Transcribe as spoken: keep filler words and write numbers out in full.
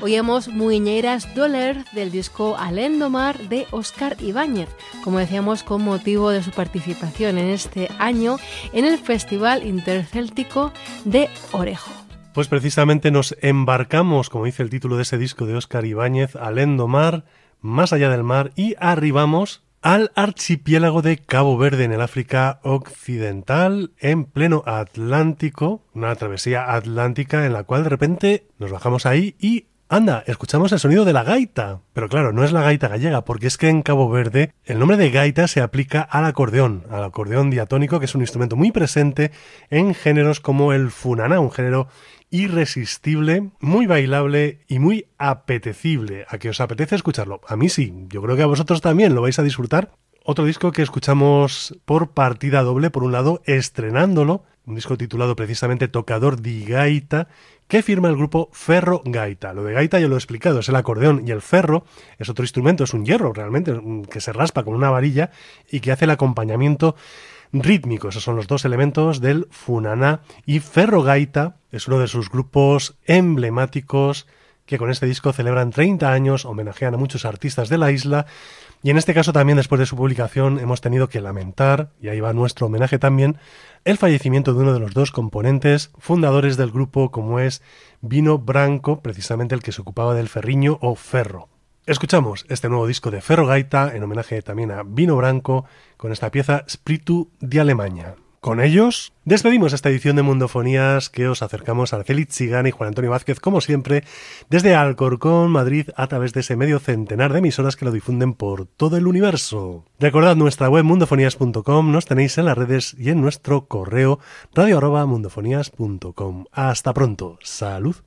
Oíamos Muiñeiras Doler del disco Alén do Mar de Óscar Ibáñez, como decíamos, con motivo de su participación en este año en el Festival Intercéltico de Orejo. Pues precisamente nos embarcamos, como dice el título de ese disco de Óscar Ibáñez, Alén do Mar, más allá del mar, y arribamos al archipiélago de Cabo Verde en el África Occidental, en pleno Atlántico, una travesía atlántica en la cual de repente nos bajamos ahí y anda, escuchamos el sonido de la gaita. Pero claro, no es la gaita gallega, porque es que en Cabo Verde el nombre de gaita se aplica al acordeón, al acordeón diatónico, que es un instrumento muy presente en géneros como el funaná, un género irresistible, muy bailable y muy apetecible. ¿A que os apetece escucharlo? A mí sí, yo creo que a vosotros también lo vais a disfrutar. Otro disco que escuchamos por partida doble, por un lado estrenándolo, un disco titulado precisamente Tocador di Gaita, que firma el grupo Ferro Gaita. Lo de gaita ya lo he explicado, es el acordeón, y el ferro es otro instrumento, es un hierro realmente, que se raspa con una varilla y que hace el acompañamiento rítmico. Esos son los dos elementos del funaná, y Ferro Gaita es uno de sus grupos emblemáticos que con este disco celebran treinta años, homenajean a muchos artistas de la isla, y en este caso también después de su publicación hemos tenido que lamentar, y ahí va nuestro homenaje también, el fallecimiento de uno de los dos componentes fundadores del grupo, como es Vino Branco, precisamente el que se ocupaba del ferriño o ferro. Escuchamos este nuevo disco de Ferro Gaita en homenaje también a Vino Branco con esta pieza Spiritu di Alemania. Con ellos despedimos esta edición de Mundofonías que os acercamos a Araceli Chigana y Juan Antonio Vázquez, como siempre, desde Alcorcón, Madrid, a través de ese medio centenar de emisoras que lo difunden por todo el universo. Recordad nuestra web mundofonías punto com, nos tenéis en las redes y en nuestro correo radio arroba mundofonías punto com. Hasta pronto, salud.